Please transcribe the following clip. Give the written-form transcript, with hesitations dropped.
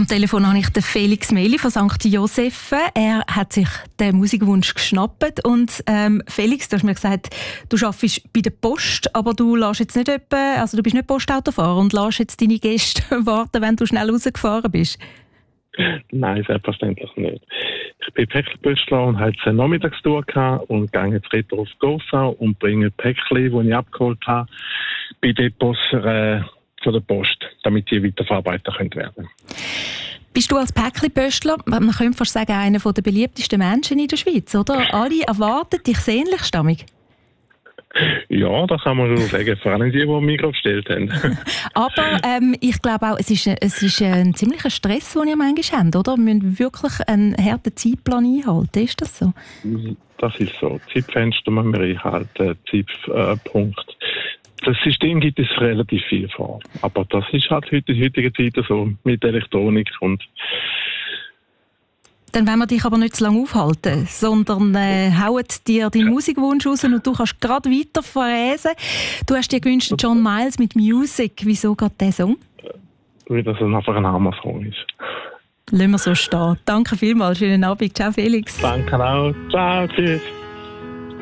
Am Telefon habe ich den Felix Meli von St. Josephen. Er hat sich den Musikwunsch geschnappt. Und Felix, du hast mir gesagt, du arbeitest bei der Post, aber du lässt jetzt nicht du bist nicht Postautofahrer und lässt jetzt deine Gäste warten, wenn du schnell rausgefahren bist. Nein, selbstverständlich nicht. Ich bin Päckchenbüschler und hatte eine Nachmittagstour und gehe jetzt retour auf Gossau und bringe Päckchen, die ich abgeholt habe, bei Depots von der Post, damit die weiterverarbeitet werden können. Bist du als Päckchenbüschler, man könnte fast sagen, einer der beliebtesten Menschen in der Schweiz, oder? Alle erwarten dich sehnlichst. Ja, das kann man schon sagen, vor allem die ein Mikro gestellt haben. Aber ich glaube auch, es ist ein ziemlicher Stress, den ihr manchmal habt, oder? Wir müssen wirklich einen harten Zeitplan einhalten, ist das so? Das ist so. Zeitfenster müssen wir einhalten, Zeitpunkt. Das System gibt es relativ viel vor. Aber das ist halt heute in der heutigen Zeit so mit Elektronik und dann wollen wir dich aber nicht zu lange aufhalten, sondern hauen dir deinen Musikwunsch raus und du kannst gerade weiter fräsen. Du hast dir gewünscht John Miles mit Music. Wieso geht dieser Song? Weil das einfach ein Hammer-Song ist. Lassen wir so stehen. Danke vielmals. Schönen Abend. Ciao, Felix. Danke auch. Ciao, tschüss.